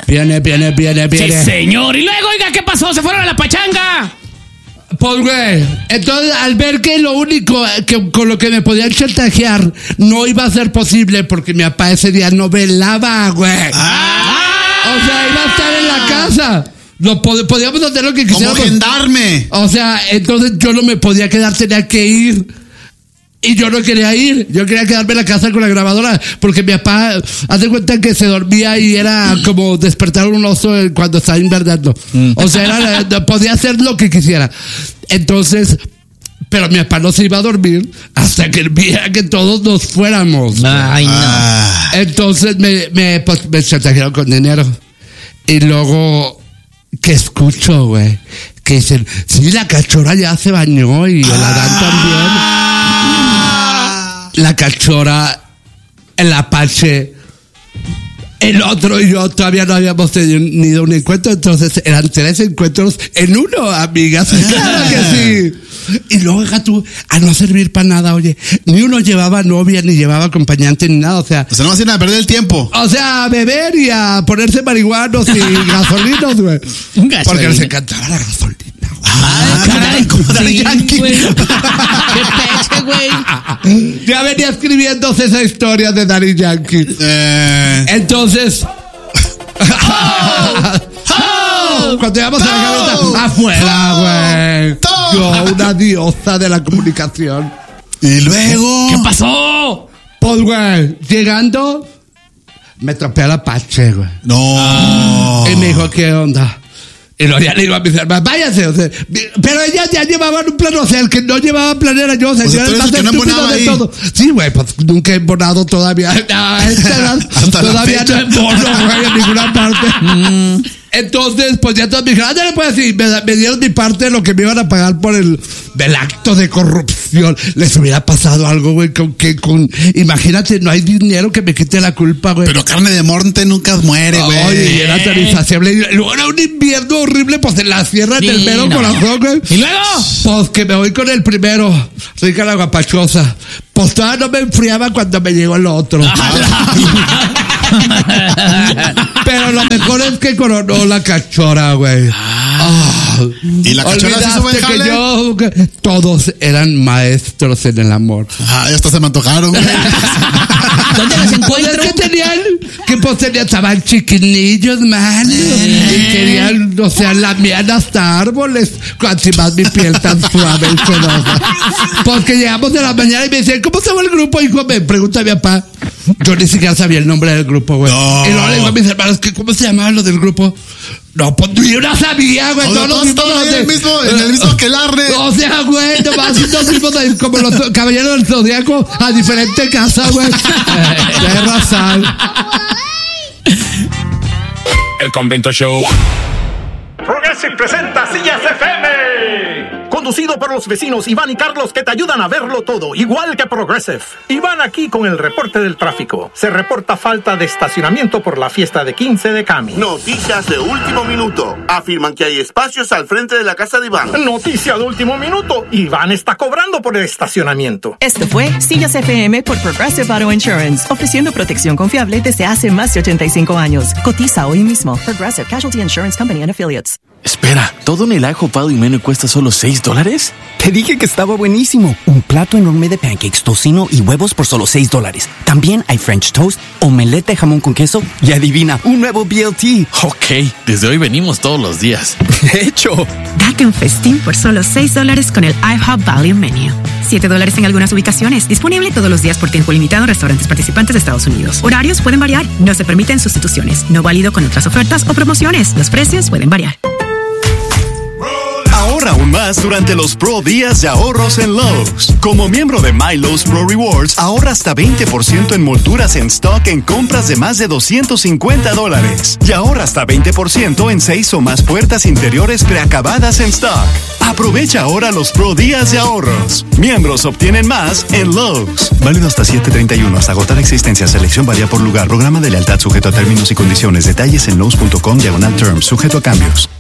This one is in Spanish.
Viene. Sí, señor. Y luego, oiga, ¿qué pasó? ¿Se fueron a la pachanga? Pues, güey, entonces al ver que lo único que con lo que me podían chantajear no iba a ser posible porque mi papá ese día no velaba, güey. O sea, iba a estar en la casa. Podíamos hacer lo que quisiéramos. Como gendarme. O sea, entonces yo no me podía quedar, tenía que ir. Y yo no quería ir, yo quería quedarme en la casa con la grabadora, porque mi papá, haz de cuenta que se dormía y era como despertar un oso cuando estaba invernando. O sea, podía hacer lo que quisiera. Entonces, pero mi papá no se iba a dormir hasta que viera que todos nos fuéramos. Ay, no. Entonces me chantajearon con dinero. Y luego, ¿qué escucho, güey? Que dicen, sí, la cachorra ya se bañó y el Adán también. La cachorra, el Apache, el otro y yo todavía no habíamos tenido un encuentro, entonces eran 3 encuentros en uno, amigas. Claro que sí. Y luego, deja tú, a no servir para nada, oye, ni uno llevaba novia, ni llevaba acompañante, ni nada, o sea, no hacían a perder el tiempo. O sea, a beber y a ponerse marihuanos y gasolinos, güey. Porque les encantaba la gasolina. Caray, como Daddy Yankee. Güey. Qué peche, güey. Ya venía escribiéndose esa historia de Daddy Yankee. Entonces, cuando íbamos a la camioneta, afuera, güey. Yo, una diosa de la comunicación. Y luego, ¿qué pasó? Pues, güey, llegando, me tropé al Apache, güey. No. Y me dijo, ¿qué onda? Y luego ya le digo a mis hermanas, váyase, o sea, pero ellas ya llevaban un plano, o sea, el que no llevaba plan era yo, o sea, yo era el más estúpido de todo. Sí, güey, pues nunca he embonado todavía. No, todavía no embono, güey, en ninguna parte. Entonces, pues ya todos me dijeron, ándale, pues sí, me dieron mi parte de lo que me iban a pagar por el acto de corrupción. Les hubiera pasado algo, güey, imagínate, no hay dinero que me quite la culpa, güey. Pero carne de monte nunca muere, güey. Oye, y era tan insaciable. Y luego era un invierno horrible, pues en la sierra del mero corazón, güey. ¿Y luego? Pues que me voy con el primero, rica la guapachosa. Pues todavía no me enfriaba cuando me llegó el otro. Pero lo mejor es que coronó la cachorra, güey. ¿Y la cachorra se hizo buen jale? Todos eran maestros en el amor. Estos se me antojaron, güey. ¿Dónde los encuentro? Estaban chiquinillos, man. Y querían, o sea, lamían hasta árboles. Cuanto más mi piel tan suave y sedosa. Porque llegamos de la mañana y me decían, ¿cómo se llama el grupo, hijo? Me pregunta mi papá. Yo ni siquiera sabía el nombre del grupo, güey. No. Y luego le digo a mis hermanos, ¿cómo se llamaba lo del grupo? No, pues yo no sabía, güey. Todos en el mismo aquelarre. O sea, güey, nomás nos fuimos como los caballeros del Zodiaco a diferente casa, güey. De razón. El Convento Show. Progressive presenta Sillas FM. Conducido por los vecinos Iván y Carlos, que te ayudan a verlo todo, igual que Progressive. Iván aquí con el reporte del tráfico. Se reporta falta de estacionamiento por la fiesta de 15 de Cami. Noticias de último minuto. Afirman que hay espacios al frente de la casa de Iván. Noticia de último minuto. Iván está cobrando por el estacionamiento. Esto fue Sillas FM por Progressive Auto Insurance, ofreciendo protección confiable desde hace más de 85 años. Cotiza hoy mismo. Progressive Casualty Insurance Company and Affiliates. Espera, ¿todo en el ajo Pado y Menú cuesta solo $6? Te dije que estaba buenísimo. Un plato enorme de pancakes, tocino y huevos por solo $6. También hay French toast, omelette de jamón con queso y adivina, un nuevo BLT. Ok, desde hoy venimos todos los días. De hecho, date un festín por solo $6 con el IHOP Value Menu. $7 en algunas ubicaciones. Disponible todos los días por tiempo limitado en restaurantes participantes de Estados Unidos. Horarios pueden variar. No se permiten sustituciones. No válido con otras ofertas o promociones. Los precios pueden variar. Ahorra aún más durante los Pro Días de Ahorros en Lowe's. Como miembro de My Lowe's Pro Rewards, ahorra hasta 20% en molduras en stock en compras de más de $250. Y ahorra hasta 20% en 6 o más puertas interiores preacabadas en stock. Aprovecha ahora los Pro Días de Ahorros. Miembros obtienen más en Lowe's. Válido hasta 7/31. Hasta agotar existencia. Selección varía por lugar. Programa de lealtad sujeto a términos y condiciones. Detalles en Lowe's.com/terms. Sujeto a cambios.